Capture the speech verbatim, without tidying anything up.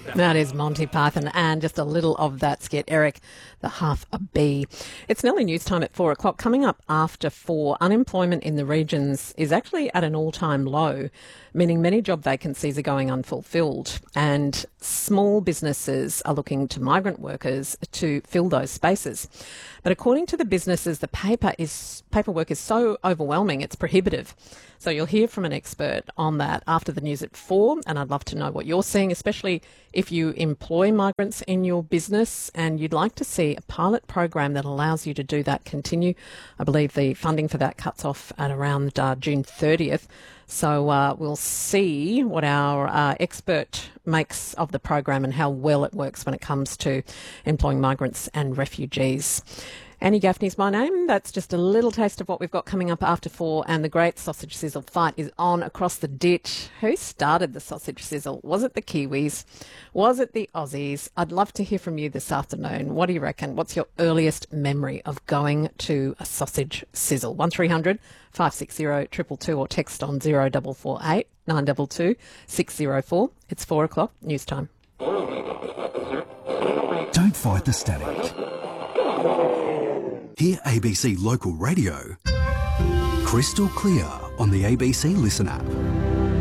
That is Monty Python, and just a little of that skit, Eric, the half a bee. It's nearly news time at four o'clock. Coming up after four, unemployment in the regions is actually at an all-time low, meaning many job vacancies are going unfulfilled, and small businesses are looking to migrant workers to fill those spaces. But according to the businesses, the paper is paperwork is so overwhelming, it's prohibitive. So you'll hear from an expert on that after the news at four, and I'd love to know what you're seeing, especially if you employ migrants in your business and you'd like to see a pilot program that allows you to do that continue. I believe the funding for that cuts off at around uh, June thirtieth. So uh, we'll see what our uh, expert makes of the program and how well it works when it comes to employing migrants and refugees. Annie Gaffney's my name. That's just a little taste of what we've got coming up after four, and the great sausage sizzle fight is on across the ditch. Who started the sausage sizzle? Was it the Kiwis? Was it the Aussies? I'd love to hear from you this afternoon. What do you reckon? What's your earliest memory of going to a sausage sizzle? one three hundred five six zero two two two or text on zero four four eight nine two two six zero four. It's four o'clock, news time. Don't fight the static. Hear A B C Local Radio crystal clear on the A B C Listen app.